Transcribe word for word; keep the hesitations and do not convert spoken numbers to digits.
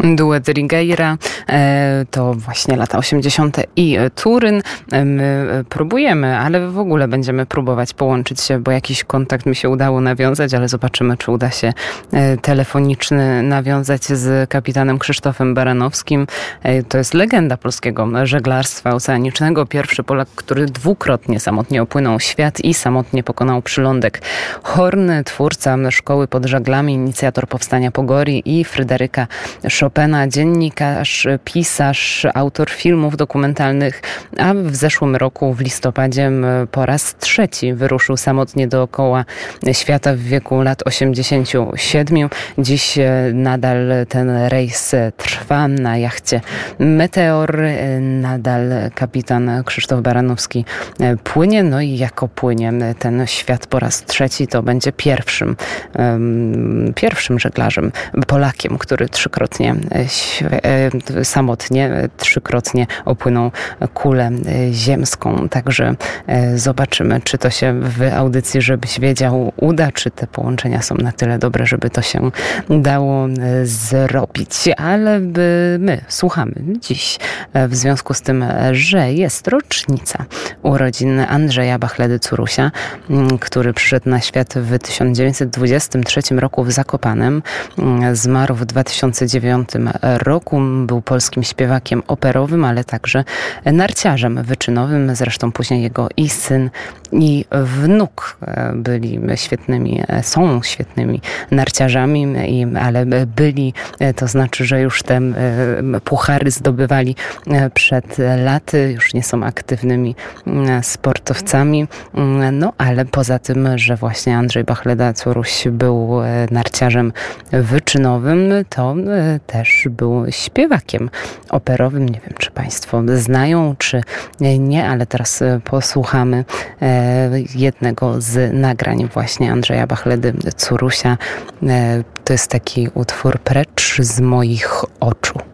Duet Rigueira, to właśnie lata osiemdziesiąte i Turyn. My próbujemy, ale w ogóle będziemy próbować połączyć się, bo jakiś kontakt mi się udało nawiązać, ale zobaczymy, czy uda się telefoniczny nawiązać z kapitanem Krzysztofem Baranowskim. To jest legenda polskiego żeglarstwa oceanicznego. Pierwszy Polak, który dwukrotnie samotnie opłynął świat i samotnie pokonał przylądek Horn. Twórca szkoły pod żaglami, inicjator powstania Pogori i Fryderyka Chopina, dziennikarz, pisarz, autor filmów dokumentalnych, a w zeszłym roku w listopadzie po raz trzeci wyruszył samotnie dookoła świata w wieku lat osiemdziesięciu siedmiu. Dziś nadal ten rejs trwa na jachcie Meteor. Nadal kapitan Krzysztof Baranowski płynie, no i jako płynie ten świat po raz trzeci, to będzie pierwszym, um, pierwszym żeglarzem, Polakiem, który trzykrotnie samotnie, trzykrotnie opłynął kulę ziemską. Także zobaczymy, czy to się w audycji Żebyś Wiedział uda, czy te połączenia są na tyle dobre, żeby to się dało zrobić. Ale my słuchamy dziś w związku z tym, że jest rocznica urodzin Andrzeja Bachledy-Curusia, który przyszedł na świat w tysiąc dziewięćset dwudziestym trzecim roku w Zakopanem. Zmarł w dwa tysiące dziewiątym roku. Był polskim śpiewakiem operowym, ale także narciarzem wyczynowym. Zresztą później jego i syn, i wnuk byli świetnymi, są świetnymi narciarzami, ale byli, to znaczy, że już te puchary zdobywali przed laty, już nie są aktywnymi sportowcami. No ale poza tym, że właśnie Andrzej Bachleda-Curuś był narciarzem wyczynowym, to też był śpiewakiem operowym. Nie wiem, czy Państwo znają, czy nie, ale teraz posłuchamy jednego z nagrań właśnie Andrzeja Bachledy-Curusia. To jest taki utwór Precz z moich oczu.